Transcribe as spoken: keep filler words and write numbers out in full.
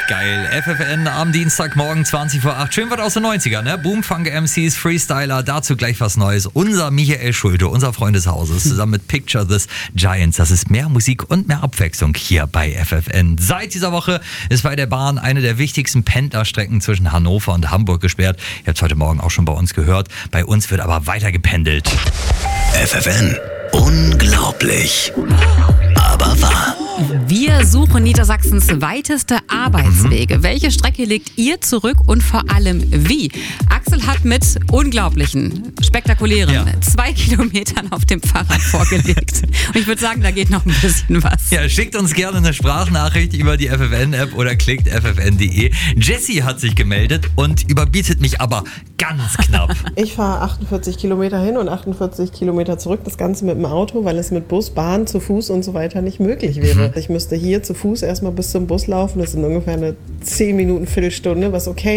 Geil. F F N am Dienstagmorgen zwanzig vor acht. Schön was aus den neunzigern, ne? Boomfunk M Cs, Freestyler, dazu gleich was Neues. Unser Michael Schulte, unser Freund des Hauses, zusammen mit Picture This Giants. Das ist mehr Musik und mehr Abwechslung hier bei F F N. Seit dieser Woche ist bei der Bahn eine der wichtigsten Pendlerstrecken zwischen Hannover und Hamburg gesperrt. Ihr habt es heute Morgen auch schon bei uns gehört. Bei uns wird aber weiter gependelt. F F N. Unglaublich. Aber wahr. Wir suchen Niedersachsens weiteste Arbeitswege. Mhm. Welche Strecke legt ihr zurück und vor allem wie? Axel hat mit unglaublichen, spektakulären ja. zwei Kilometern auf dem Fahrrad vorgelegt. Und ich würde sagen, da geht noch ein bisschen was. Ja, schickt uns gerne eine Sprachnachricht über die F F N-App oder klickt f f n punkt d e. Jessie hat sich gemeldet und überbietet mich aber ganz knapp. Ich fahre achtundvierzig Kilometer hin und achtundvierzig Kilometer zurück. Das Ganze mit dem Auto, weil es mit Bus, Bahn, zu Fuß und so weiter nicht möglich wäre. Ich müsste hier zu Fuß erstmal bis zum Bus laufen. Das sind ungefähr eine zehn Minuten, Viertelstunde, was okay